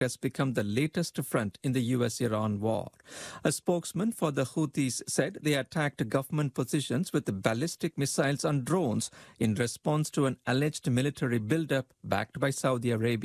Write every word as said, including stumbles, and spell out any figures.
has become the latest front in the U S Iran war. A spokesman for the Houthis said they attacked government positions with ballistic missiles and drones in response to an alleged military buildup backed by Saudi Arabia.